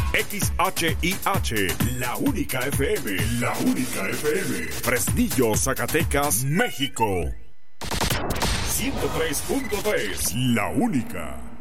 XHIH, la única FM, la única FM. Fresnillo, Zacatecas, México. 103.3, la única.